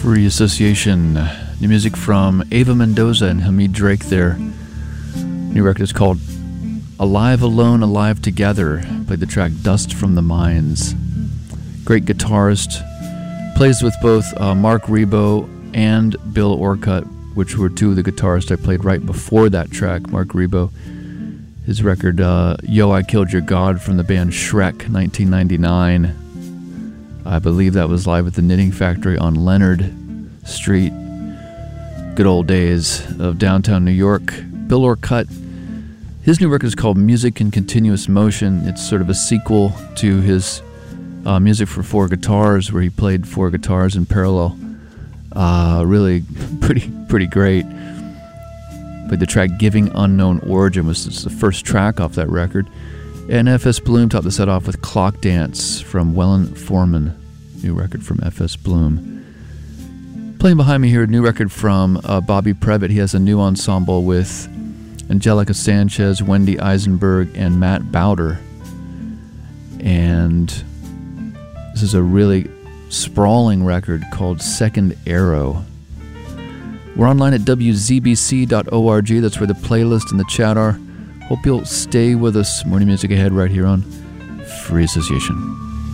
Free Association. New music from Ava Mendoza and Hamid Drake there. New record is called Alive Alone, Alive Together. Played the track Dust from the Mines. Great guitarist. Plays with both Mark Rebo and Bill Orcutt, which were two of the guitarists I played right before that track. Mark Rebo, his record Yo, I Killed Your God from the band Shrek, 1999. I believe that was live at the Knitting Factory on Leonard Street. Good old days of downtown New York. Bill Orcutt, his new record is called Music in Continuous Motion. It's sort of a sequel to his music for four guitars, where he played four guitars in parallel. Really pretty great. Played the track Giving Unknown Origin, was the first track off that record. And FS Bloom topped the set off with Clock Dance from Wellen Foreman. New record from FS Bloom. Playing behind me here, a new record from Bobby Previtt. He has a new ensemble with Angelica Sanchez, Wendy Eisenberg, and Matt Bowder. And this is a really sprawling record called Second Arrow. We're online at wzbc.org. That's where the playlist and the chat are. Hope you'll stay with us. More new music ahead right here on Free Association.